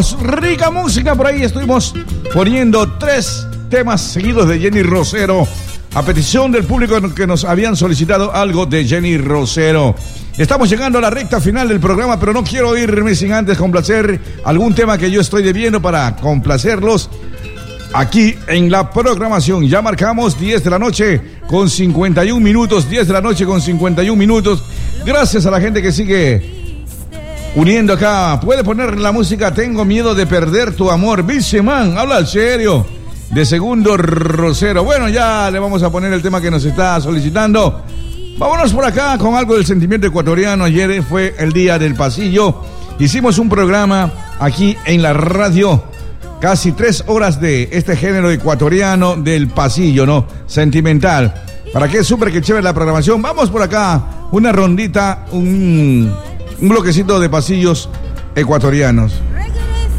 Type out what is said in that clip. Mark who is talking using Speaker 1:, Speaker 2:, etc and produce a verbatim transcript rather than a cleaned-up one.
Speaker 1: tenemos rica música por ahí. Estuvimos poniendo tres temas seguidos de Jenny Rosero, a petición del público que nos habían solicitado algo de Jenny Rosero. Estamos llegando a la recta final del programa, pero no quiero irme sin antes complacer algún tema que yo estoy debiendo para complacerlos aquí en la programación. Ya marcamos diez de la noche con cincuenta y un minutos, diez de la noche con cincuenta y un minutos. Gracias a la gente que sigue uniendo acá. Puede poner la música Tengo miedo de perder tu amor. Vice Man, habla al serio. De Segundo Rosero. Bueno, ya le vamos a poner el tema que nos está solicitando. Vámonos por acá con algo del sentimiento ecuatoriano. Ayer fue el día del pasillo. Hicimos un programa aquí en la radio. Casi tres horas de este género ecuatoriano del pasillo, ¿no? Sentimental. ¿Para qué? Súper que chévere la programación. Vamos por acá. Una rondita, un, un bloquecito de pasillos ecuatorianos.